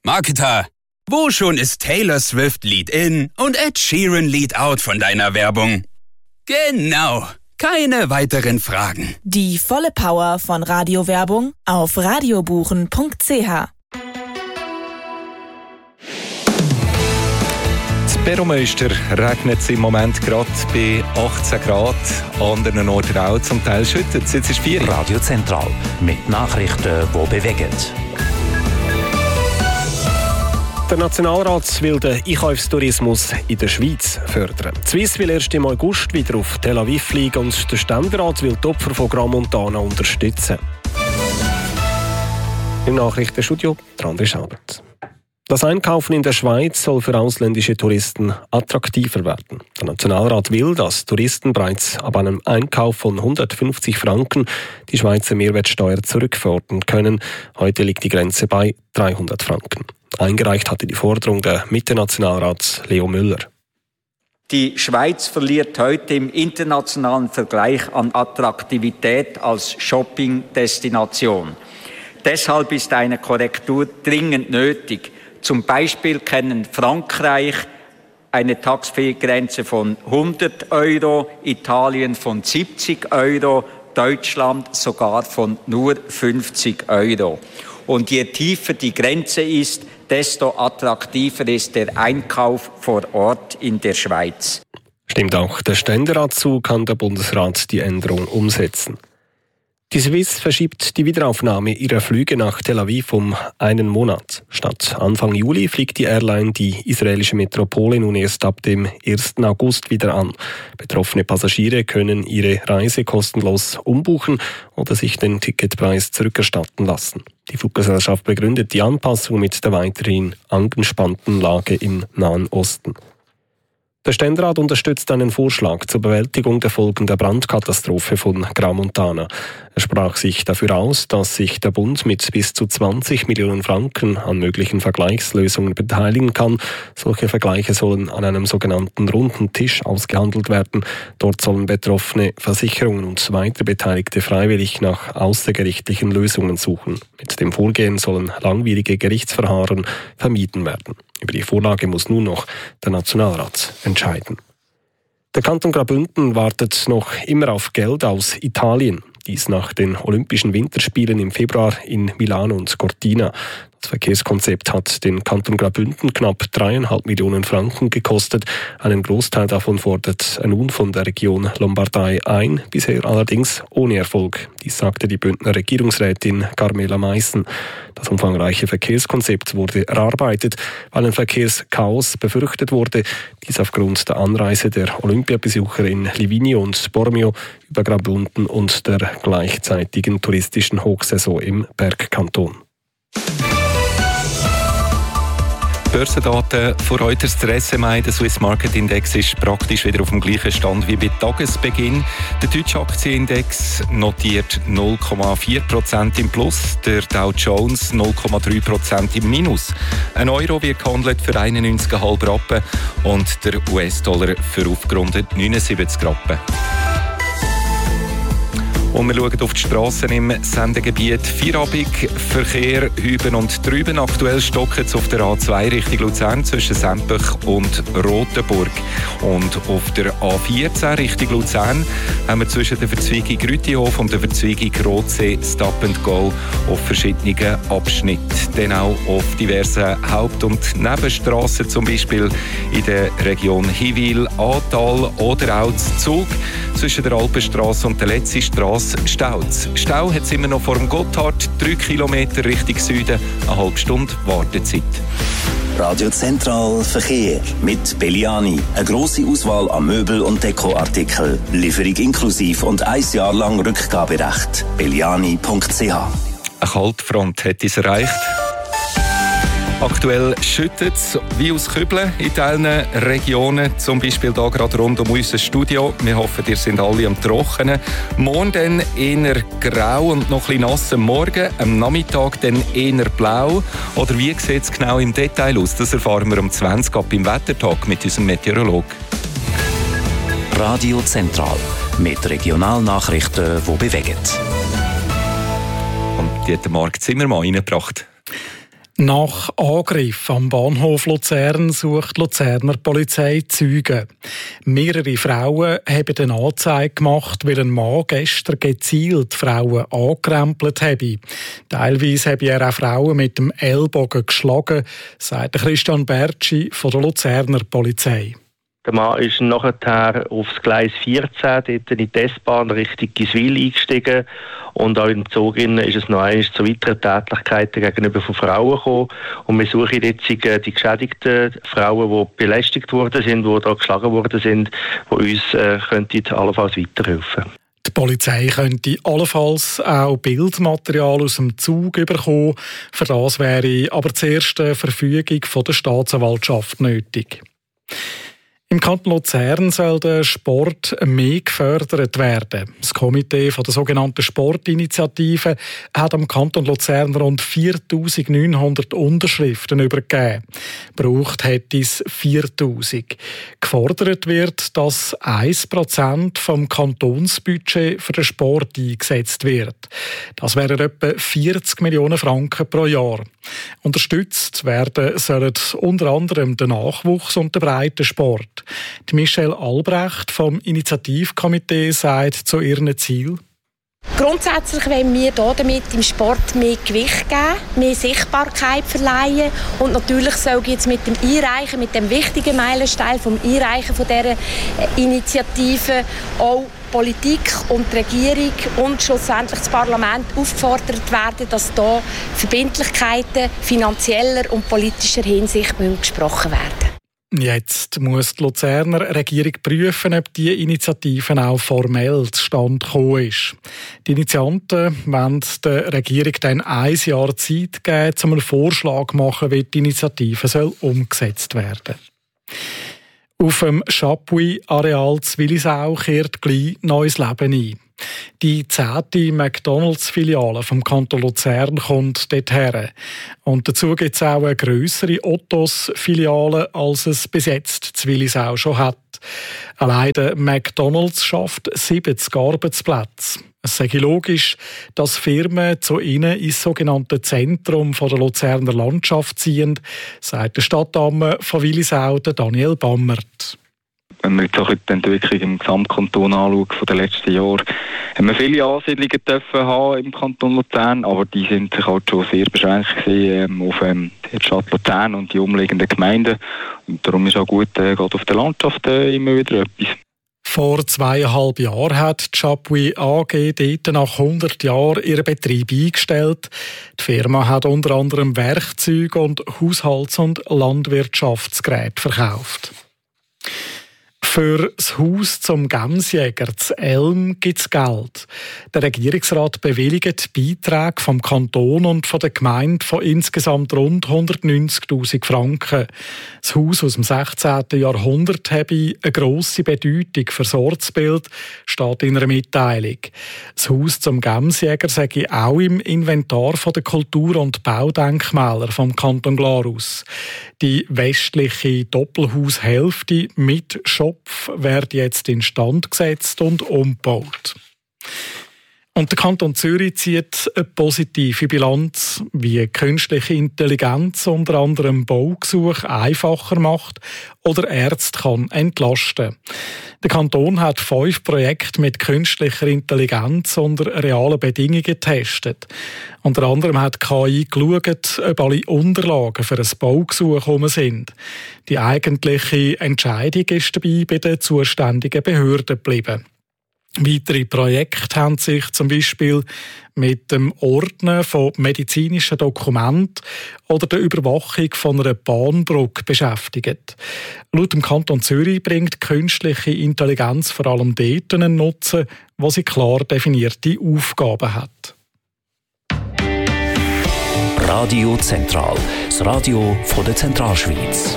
Marketer, wo schon ist Taylor Swift Lead in und Ed Sheeran Lead out von deiner Werbung? Genau, keine weiteren Fragen. Die volle Power von Radiowerbung auf radiobuchen.ch. In Beromöster regnet es im Moment gerade bei 18 Grad, an anderen Orten auch zum Teil schüttet es. Jetzt ist 4 Uhr. Radio Zentral mit Nachrichten, die bewegen. Der Nationalrat will den Einkaufstourismus in der Schweiz fördern. Die Swiss will erst im August wieder auf Tel Aviv fliegen und der Ständerat will die Opfer von Gramontana unterstützen. Im Nachrichtenstudio André Schabert. Das Einkaufen in der Schweiz soll für ausländische Touristen attraktiver werden. Der Nationalrat will, dass Touristen bereits ab einem Einkauf von 150 Franken die Schweizer Mehrwertsteuer zurückfordern können. Heute liegt die Grenze bei 300 Franken. Eingereicht hatte die Forderung der Mitte-Nationalrats Leo Müller. Die Schweiz verliert heute im internationalen Vergleich an Attraktivität als Shopping-Destination. Deshalb ist eine Korrektur dringend nötig. Zum Beispiel kennen Frankreich eine Tax-Free-Grenze von 100 €, Italien von 70 €, Deutschland sogar von nur 50 €. Und je tiefer die Grenze ist, desto attraktiver ist der Einkauf vor Ort in der Schweiz. Stimmt auch der Ständerat zu, kann der Bundesrat die Änderung umsetzen. Die Swiss verschiebt die Wiederaufnahme ihrer Flüge nach Tel Aviv um einen Monat. Statt Anfang Juli fliegt die Airline die israelische Metropole nun erst ab dem 1. August wieder an. Betroffene Passagiere können ihre Reise kostenlos umbuchen oder sich den Ticketpreis zurückerstatten lassen. Die Fluggesellschaft begründet die Anpassung mit der weiterhin angespannten Lage im Nahen Osten. Der Ständerat unterstützt einen Vorschlag zur Bewältigung der Folgen der Brandkatastrophe von Gramontana. Er sprach sich dafür aus, dass sich der Bund mit bis zu 20 Millionen Franken an möglichen Vergleichslösungen beteiligen kann. Solche Vergleiche sollen an einem sogenannten runden Tisch ausgehandelt werden. Dort sollen Betroffene, Versicherungen und weitere Beteiligte freiwillig nach außergerichtlichen Lösungen suchen. Mit dem Vorgehen sollen langwierige Gerichtsverfahren vermieden werden. Über die Vorlage muss nun noch der Nationalrat entscheiden. Der Kanton Graubünden wartet noch immer auf Geld aus Italien. Dies nach den Olympischen Winterspielen im Februar in Milano und Cortina. Das Verkehrskonzept hat den Kanton Graubünden knapp 3,5 Millionen Franken gekostet. Einen Großteil davon fordert er nun von der Region Lombardei ein, bisher allerdings ohne Erfolg. Dies sagte die Bündner Regierungsrätin Carmela Meissen. Das umfangreiche Verkehrskonzept wurde erarbeitet, weil ein Verkehrschaos befürchtet wurde. Dies aufgrund der Anreise der Olympiabesucher in Livigno und Bormio über Graubünden und der gleichzeitigen touristischen Hochsaison im Bergkanton. Börsendaten von Reuters, der SMI, der Swiss Market Index, ist praktisch wieder auf dem gleichen Stand wie bei Tagesbeginn. Der deutsche Aktienindex notiert 0,4% im Plus, der Dow Jones 0,3% im Minus. Ein Euro wird gehandelt für 91,5 Rappen und der US-Dollar für aufgerundet 79 Rappen. Und wir schauen auf die Strassen im Sendegebiet Vierabig. Verkehr hüben und drüben. Aktuell stocken es auf der A2 Richtung Luzern zwischen Sempach und Rotenburg. Und auf der A14 Richtung Luzern haben wir zwischen der Verzweigung Rütihof und der Verzweigung Rotsee Stop and Go auf verschiedenen Abschnitten. Dann auch auf diversen Haupt- und Nebenstrassen, zum Beispiel in der Region Hiwil, Aartal oder auch Zug zwischen der Alpenstrasse und der Letzistrasse. Stauz. Stau hat es immer noch vor dem Gotthard, 3 Kilometer Richtung Süden, eine halbe Stunde Wartezeit. Radio Zentral Verkehr mit Belliani. Eine grosse Auswahl an Möbel- und Dekoartikeln. Lieferung inklusive und 1 Jahr lang Rückgaberecht. Belliani.ch. Eine Kaltfront hat es erreicht. Aktuell schüttet es wie aus Kübeln in teilen Regionen, zum Beispiel hier gerade rund um unser Studio. Wir hoffen, ihr seid alle am Trockenen. Morgen dann eher grau und noch ein bisschen nass am Morgen, am Nachmittag dann eher blau. Oder wie sieht es genau im Detail aus? Das erfahren wir um 20 ab im Wettertag mit unserem Meteorologen. Radio Zentral mit Regionalnachrichten, die bewegen. Und die hat Marc Zimmermann reingebracht. Nach Angriff am Bahnhof Luzern sucht die Luzerner Polizei Zeugen. Mehrere Frauen haben eine Anzeige gemacht, weil ein Mann gestern gezielt Frauen angerempelt habe. Teilweise habe er auch Frauen mit dem Ellbogen geschlagen, sagt Christian Bertschi von der Luzerner Polizei. Der Mann ist nachher aufs Gleis 14, dort in die S-Bahn Richtung Giswil eingestiegen. Und auch im Zug ist es noch einmal zu weiteren Tätlichkeiten gegenüber von Frauen gekommen. Und wir suchen jetzt die geschädigten Frauen, die belästigt worden sind, die da geschlagen worden sind, die uns könnten allenfalls weiterhelfen. Die Polizei könnte allenfalls auch Bildmaterial aus dem Zug bekommen. Für das wäre aber zuerst eine Verfügung von der Staatsanwaltschaft nötig. Im Kanton Luzern soll der Sport mehr gefördert werden. Das Komitee von der sogenannten Sportinitiative hat am Kanton Luzern rund 4'900 Unterschriften übergeben. Braucht hätte es 4'000. Gefordert wird, dass 1% vom Kantonsbudget für den Sport eingesetzt wird. Das wären etwa 40 Millionen Franken pro Jahr. Unterstützt werden sollen unter anderem der Nachwuchs und der Breitensport. Die Michelle Albrecht vom Initiativkomitee sagt zu ihrem Ziel: Grundsätzlich wollen wir damit im Sport mehr Gewicht geben, mehr Sichtbarkeit verleihen und natürlich soll jetzt mit dem Einreichen, mit dem wichtigen Meilenstein vom Einreichen von dieser Initiative auch Politik und die Regierung und schlussendlich das Parlament aufgefordert werden, dass hier Verbindlichkeiten finanzieller und politischer Hinsicht gesprochen werden. Jetzt muss die Luzerner Regierung prüfen, ob die Initiative auch formell zustande gekommen ist. Die Initianten wollen der Regierung dann 1 Jahr Zeit geben, um einen Vorschlag zu machen, wie die Initiative umgesetzt werden soll. Auf dem Chapuis-Areal Willisau kehrt gleich neues Leben ein. Die 10. McDonalds-Filiale vom Kanton Luzern kommt dorthin. Und dazu gibt es auch eine grössere Ottos-Filiale, als es bis jetzt zu Willisau schon hat. Allein der McDonalds schafft 70 Arbeitsplätze. Es sei logisch, dass Firmen zu ihnen ins sogenannte Zentrum der Luzerner Landschaft ziehen, sagt der Stadtdame von Willisau, Daniel Bammert. Wenn man jetzt auch die Entwicklung im Gesamtkanton anschaut von den letzten Jahren, haben wir viele Ansiedlungen haben im Kanton Luzern, aber die sind sich halt schon sehr beschränkt auf die Stadt Luzern und die umliegenden Gemeinden. Und darum ist auch gut, gerade auf der Landschaft immer wieder etwas. Vor 2,5 Jahren hat die Chapuis AG dort nach 100 Jahren ihren Betrieb eingestellt. Die Firma hat unter anderem Werkzeuge und Haushalts- und Landwirtschaftsgeräte verkauft. Für das Haus zum Gemsjäger zu Elm gibt es Geld. Der Regierungsrat bewilligt Beiträge vom Kanton und von der Gemeinde von insgesamt rund 190'000 Franken. Das Haus aus dem 16. Jahrhundert habe eine grosse Bedeutung für das Ortsbild, steht in einer Mitteilung. Das Haus zum Gemsjäger sei auch im Inventar der Kultur- und Baudenkmäler vom Kanton Glarus. Die westliche Doppelhaushälfte mit Shop wird jetzt instand gesetzt und umgebaut. Und der Kanton Zürich zieht eine positive Bilanz, wie künstliche Intelligenz unter anderem Baugesuche einfacher macht oder Ärzte kann entlasten. Der Kanton hat 5 Projekte mit künstlicher Intelligenz unter realen Bedingungen getestet. Unter anderem hat die KI geschaut, ob alle Unterlagen für ein Baugesuch herum sind. Die eigentliche Entscheidung ist dabei bei den zuständigen Behörden geblieben. Weitere Projekte haben sich zum Beispiel mit dem Ordnen von medizinischen Dokumenten oder der Überwachung von einer Bahnbrücke beschäftigt. Laut dem Kanton Zürich bringt künstliche Intelligenz vor allem dort einen Nutzen, wo sie klar definierte Aufgaben hat. Radio Zentral, das Radio von der Zentralschweiz.